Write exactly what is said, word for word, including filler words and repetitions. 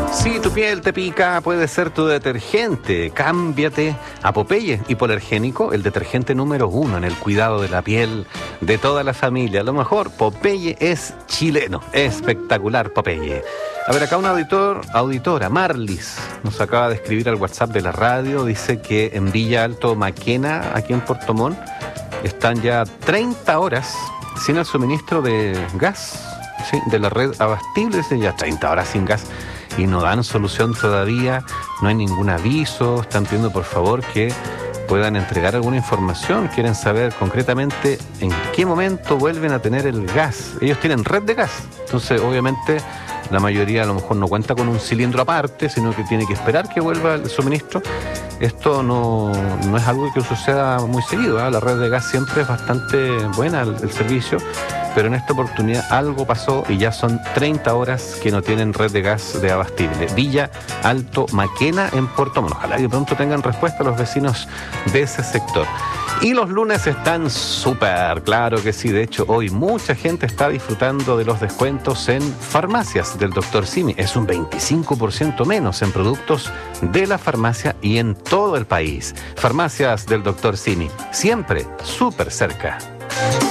Si tu piel te pica, puede ser tu detergente. Cámbiate a Popeye Hipoalergénico, el detergente número uno en el cuidado de la piel de toda la familia. A lo mejor Popeye es chileno. Espectacular Popeye. A ver, acá una auditor, auditora, Marlis, nos acaba de escribir al WhatsApp de la radio. Dice que en Villa Alto Maquena, aquí en Puerto Montt, están ya treinta horas sin el suministro de gas, ¿sí? De la red abastible. Dice ya treinta horas sin gas. Y no dan solución todavía, no hay ningún aviso, están pidiendo por favor que puedan entregar alguna información, quieren saber concretamente en qué momento vuelven a tener el gas. Ellos tienen red de gas, entonces obviamente la mayoría a lo mejor no cuenta con un cilindro aparte, sino que tiene que esperar que vuelva el suministro. Esto no, no es algo que suceda muy seguido, ¿eh? La red de gas siempre es bastante buena, el, el servicio, pero en esta oportunidad algo pasó y ya son treinta horas que no tienen red de gas de abastible. Villa Alto Maquena en Puerto Montt. Ojalá que pronto tengan respuesta los vecinos de ese sector. Y los lunes están súper, claro que sí. De hecho, hoy mucha gente está disfrutando de los descuentos en farmacias del doctor Simi. Es un veinticinco por ciento menos en productos de la farmacia y en todo el país. Farmacias del doctor Simi, siempre súper cerca.